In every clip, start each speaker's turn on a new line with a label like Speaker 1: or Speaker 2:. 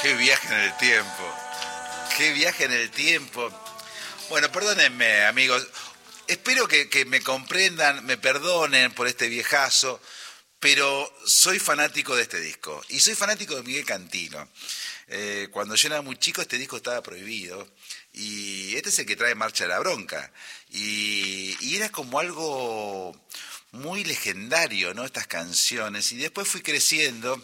Speaker 1: Qué viaje en el tiempo. Qué viaje en el tiempo. Bueno, perdónenme, amigos. Espero que me comprendan, me perdonen por este viejazo, pero soy fanático de este disco. Y soy fanático de Miguel Cantilo. Cuando yo era muy chico, este disco estaba prohibido. Y este es el que trae Marcha de la Bronca. Y era como algo muy legendario, ¿no? Estas canciones. Y después fui creciendo.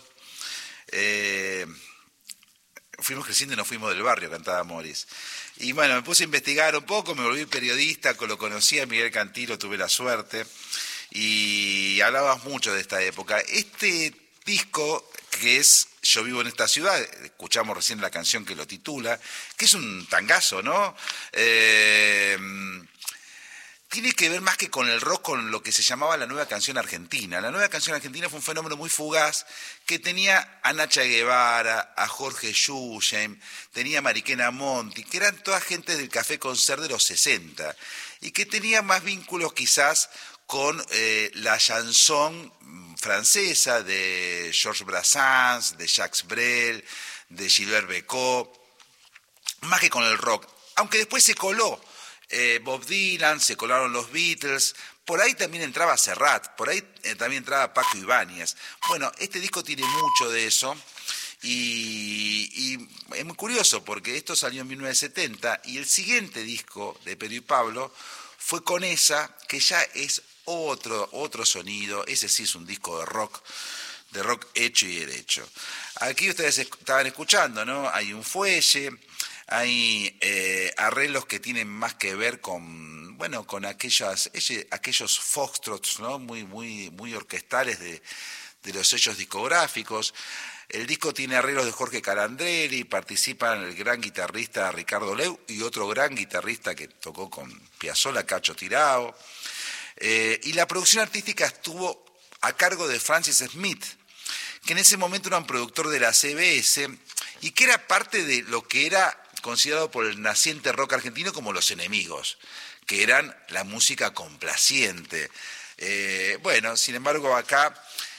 Speaker 1: Fuimos creciendo y nos fuimos del barrio, cantaba Morris. Y bueno, me puse a investigar un poco, me volví periodista, lo conocí a Miguel Cantilo, tuve la suerte, y hablabas mucho de esta época. Este disco, que es Yo vivo en esta ciudad, escuchamos recién la canción que lo titula, que es un tangazo, ¿no? Tiene que ver más que con el rock, con lo que se llamaba la nueva canción argentina. La nueva canción argentina fue un fenómeno muy fugaz que tenía a Nacha Guevara, a Jorge Schultheim, tenía a Mariquena Monti, que eran todas gentes del Café Concert de los 60 y que tenía más vínculos quizás con la chanson francesa de Georges Brassens, de Jacques Brel, de Gilbert Bécaud, más que con el rock, aunque después se coló Bob Dylan, se colaron los Beatles, por ahí también entraba Serrat, por ahí también entraba Paco Ibáñez. Bueno, este disco tiene mucho de eso y es muy curioso porque esto salió en 1970 y el siguiente disco de Pedro y Pablo fue con esa, que ya es otro sonido, ese sí es un disco de rock hecho y derecho. Aquí ustedes estaban escuchando, ¿no? Hay un fuelle, hay arreglos que tienen más que ver con, bueno, con aquellos foxtrots, ¿no? Muy orquestales de los sellos discográficos. El disco tiene arreglos de Jorge Calandrelli, participan el gran guitarrista Ricardo Leu y otro gran guitarrista que tocó con Piazzolla, Cacho Tirao. Y la producción artística estuvo a cargo de Francis Smith, que en ese momento era un productor de la CBS y que era parte de lo que era considerado por el naciente rock argentino como los enemigos, que eran la música complaciente. Bueno, sin embargo, acá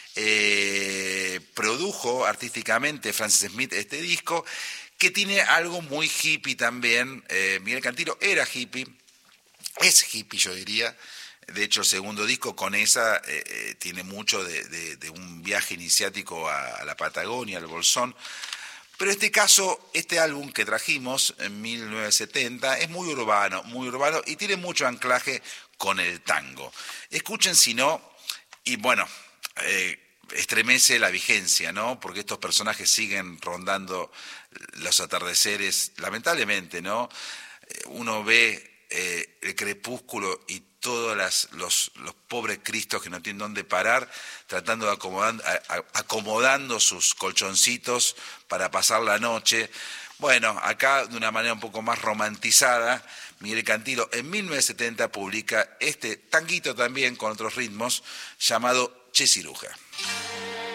Speaker 1: produjo artísticamente Francis Smith este disco, que tiene algo muy hippie también. Miguel Cantilo era hippie, es hippie yo diría. De hecho, el segundo disco con esa tiene mucho de un viaje iniciático a la Patagonia, al Bolsón. Pero en este caso, este álbum que trajimos en 1970 es muy urbano y tiene mucho anclaje con el tango. Escuchen si no, y bueno, estremece la vigencia, ¿no? Porque estos personajes siguen rondando los atardeceres, lamentablemente, ¿no? Uno ve el crepúsculo y todos los pobres cristos que no tienen dónde parar, tratando de acomodando sus colchoncitos para pasar la noche. Bueno, acá de una manera un poco más romantizada, Miguel Cantilo en 1970 publica este tanguito también con otros ritmos llamado Che Ciruja.